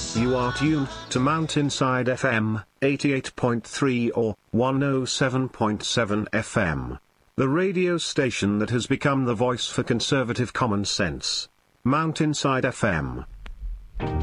You are tuned to Mountainside FM, 88.3 or 107.7 FM. The radio station that has become the voice for conservative common sense. Mountainside FM.